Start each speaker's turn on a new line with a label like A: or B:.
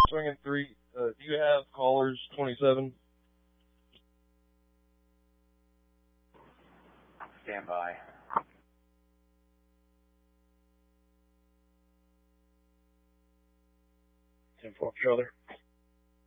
A: Swinging 3. Do you have callers 27?
B: Stand by.
A: 10-4, Charlie.